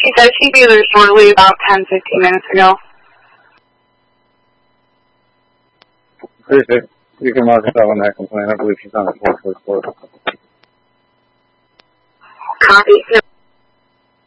She said she'd be there shortly, about 10, 15 minutes ago. Appreciate it. You can mark us out on that complaint. I believe she's on the 4th floor. Copy.